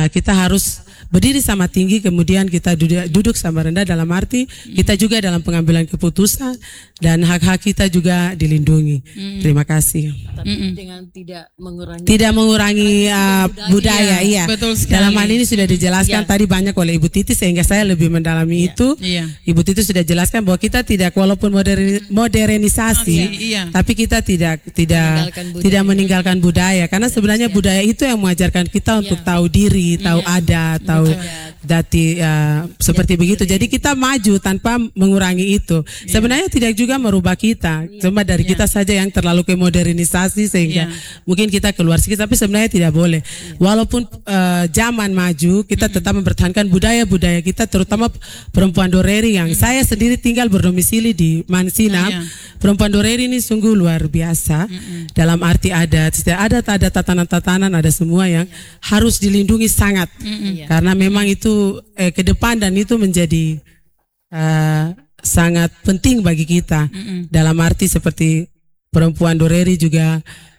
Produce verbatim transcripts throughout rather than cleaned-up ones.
uh, kita harus berdiri sama tinggi, kemudian kita duduk, duduk sama rendah, dalam arti kita juga dalam pengambilan keputusan dan hak-hak kita juga dilindungi. Mm. Terima kasih. Tapi mm-mm. dengan tidak mengurangi tidak mengurangi uh, budaya, budaya iya. Betul sekali. Dalam hal ini sudah dijelaskan ya. Tadi banyak oleh Ibu Titi sehingga saya lebih mendalami ya. itu. Ya. Ibu Titi sudah jelaskan bahwa kita tidak walaupun moderni, modernisasi, okay, iya. tapi kita tidak tidak meninggalkan tidak meninggalkan budaya karena sebenarnya ya. budaya itu yang mengajarkan kita untuk ya. tahu diri, tahu ya. adat, tahu dati uh, seperti ya. begitu. Jadi kita maju tanpa mengurangi itu. Ya. Sebenarnya tidak juga merubah kita, ya. cuma dari ya. kita saja yang terlalu ke modernisasi sehingga ya. mungkin kita keluar sedikit, tapi sebenarnya tidak boleh. Ya. Walaupun uh, zaman maju, kita mm-hmm. tetap mempertahankan budaya-budaya kita, terutama perempuan Doreri yang mm-hmm. saya sendiri tinggal berdomisili di Mansina. Ya. Perempuan Doreri ini sungguh luar biasa mm-hmm. dalam arti adat, adat ada tatanan-tatanan, ada semua yang ya. harus dilindungi sangat mm-hmm. karena memang itu eh, ke depan dan itu menjadi uh, sangat penting bagi kita mm-hmm. dalam arti seperti perempuan Doreri juga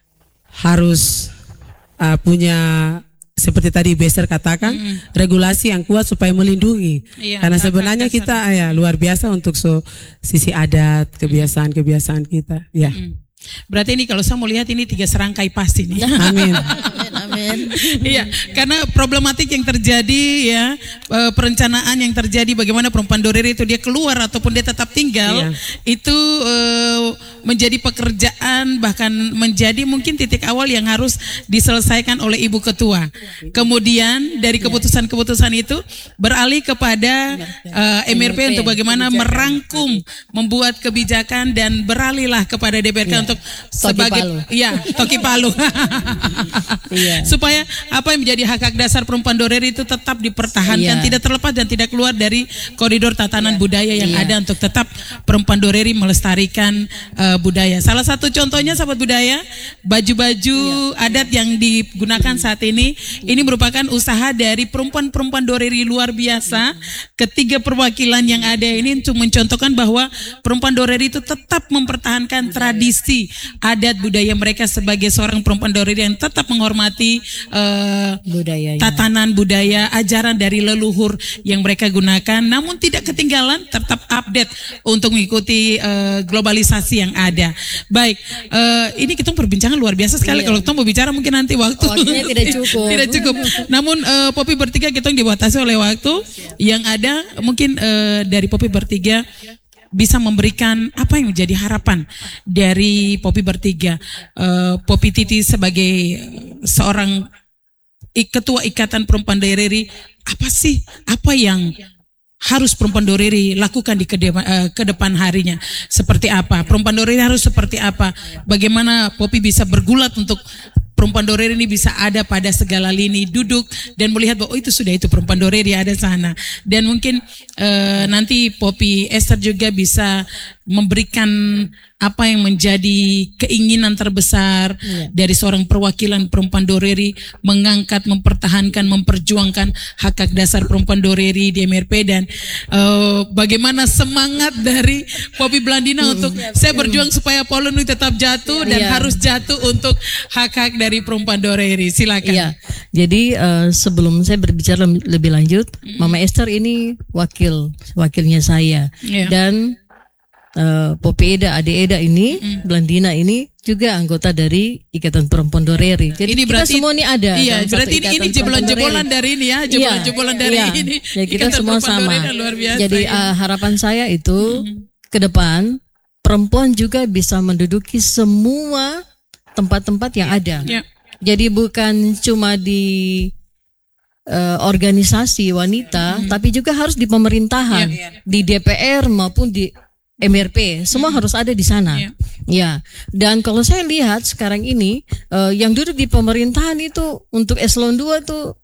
harus uh, punya seperti tadi Bester katakan mm-hmm. regulasi yang kuat supaya melindungi iya, karena sebenarnya kita ya luar biasa untuk so, sisi adat kebiasaan-kebiasaan kita ya. Mm-hmm. Berarti ini kalau saya mau lihat ini tiga serangkai pasti nih. Amin. Amin. Iya, karena problematik yang terjadi ya, perencanaan yang terjadi bagaimana perempuan Doreri itu dia keluar ataupun dia tetap tinggal, iya. itu uh, menjadi pekerjaan bahkan menjadi mungkin titik awal yang harus diselesaikan oleh Ibu Ketua. Kemudian dari keputusan-keputusan itu beralih kepada uh, M R P untuk bagaimana merangkum, membuat kebijakan dan beralihlah kepada D P R K untuk sebagai iya Toki Palu iya. supaya apa yang menjadi hak-hak dasar perempuan Doreri itu tetap dipertahankan, iya. tidak terlepas dan tidak keluar dari koridor tatanan iya. budaya yang iya. ada untuk tetap perempuan Doreri melestarikan uh, budaya. Salah satu contohnya sahabat budaya, baju-baju iya. adat yang digunakan saat ini ini merupakan usaha dari perempuan-perempuan Doreri luar biasa. Ketiga perwakilan yang ada ini untuk mencontohkan bahwa perempuan Doreri itu tetap mempertahankan budaya. tradisi adat budaya mereka sebagai seorang perempuan Doreri yang tetap menghormati uh, budaya, tatanan budaya, ajaran dari leluhur yang mereka gunakan, namun tidak ketinggalan, tetap update untuk mengikuti uh, globalisasi yang ada. Baik, uh, ini kita perbincangan luar biasa sekali. Iya. Kalau kita mau bicara mungkin nanti waktu waktunya tidak cukup. tidak cukup. Namun uh, Popi bertiga kita dibatasi oleh waktu yang ada. Mungkin uh, dari Popi bertiga bisa memberikan apa yang menjadi harapan dari Popi bertiga, uh, Popi Titi sebagai seorang ketua Ikatan Perempuan Doreri, apa sih apa yang harus perempuan Doreri lakukan di kedepan, uh, ke depan harinya? Seperti apa? Perempuan Doreri harus seperti apa? Bagaimana Popi bisa bergulat untuk perempuan Doreri ini bisa ada pada segala lini, duduk dan melihat bahwa oh itu sudah itu perempuan Doreri ada sana. Dan mungkin uh, nanti Popi Esther juga bisa memberikan apa yang menjadi keinginan terbesar ya. dari seorang perwakilan perempuan Doreri, mengangkat, mempertahankan, memperjuangkan hak-hak dasar perempuan Doreri di M R P, dan uh, bagaimana semangat dari Popi Blandina untuk saya berjuang supaya polemik tetap jatuh dan ya. harus jatuh untuk hak-hak dari perempuan Doreri. Silakan. Ya. Jadi uh, sebelum saya berbicara lebih lanjut, mm. Mama Esther ini wakil wakilnya saya ya. dan Uh, Popi Eda, Ade Eda ini, mm. Blandina ini juga anggota dari Ikatan Perempuan Doreri. Jadi ini kita berarti, semua ini ada. Iya, berarti ini, ini jebolan-jebolan dari ini ya, jebolan-jebolan iya, dari iya. ini. Ya, kita Ikatan semua sama. Luar biasa, Jadi ya. uh, harapan saya itu mm. ke depan perempuan juga bisa menduduki semua tempat-tempat yang ada. Yeah. Jadi bukan cuma di uh, organisasi wanita, mm. tapi juga harus di pemerintahan, yeah, yeah. di D P R maupun di M R P, semua hmm. harus ada di sana. Yeah. Ya, dan kalau saya lihat sekarang ini uh, yang duduk di pemerintahan itu untuk eselon dua tuh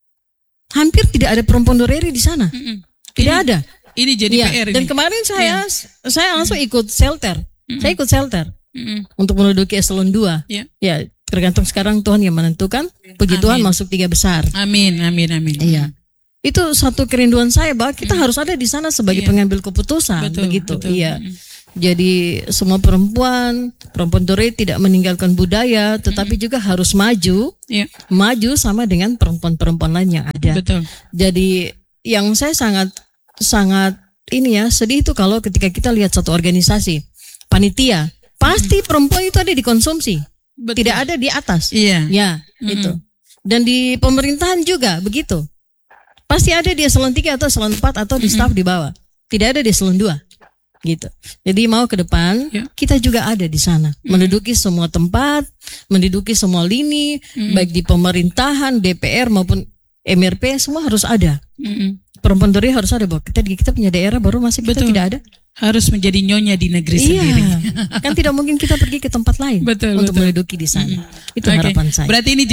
hampir tidak ada perempuan Doreri di sana. Mm-mm. Tidak ini, ada. Ini jadi ya, P R. Dan ini. kemarin saya yeah. saya langsung Mm-mm. ikut shelter. Mm-mm. Saya ikut shelter Mm-mm. untuk menduduki eselon dua. Yeah. Ya, tergantung sekarang Tuhan yang menentukan. Puji amin. Tuhan masuk tiga besar. Amin, amin, amin. Iya. Itu satu kerinduan saya bahwa kita hmm. harus ada di sana sebagai iya. pengambil keputusan, betul, begitu. Betul. Iya. Jadi semua perempuan, perempuan Dorei tidak meninggalkan budaya, tetapi mm-hmm. juga harus maju, yeah. maju sama dengan perempuan-perempuan lain yang ada. Betul. Jadi yang saya sangat sangat ini ya sedih itu kalau ketika kita lihat satu organisasi, panitia, pasti mm-hmm. perempuan itu ada di konsumsi, betul. Tidak ada di atas. Iya. Ya, mm-hmm. itu. Dan di pemerintahan juga begitu. Pasti ada di eselon tiga atau eselon empat atau di mm-hmm. staf di bawah. Tidak ada di eselon dua. Gitu. Jadi mau ke depan ya. Kita juga ada di sana, mm. menduduki semua tempat, menduduki semua lini, mm. baik di pemerintahan, D P R maupun M R P semua harus ada. Mm. Perempuan Dorei harus ada, bahwa kita kita punya daerah baru masih kita Betul. Tidak ada. Harus menjadi nyonya di negeri iya. sendiri. Kan tidak mungkin kita pergi ke tempat lain betul, untuk betul. menduduki di sana. Mm. Itu okay. harapan saya. Berarti ini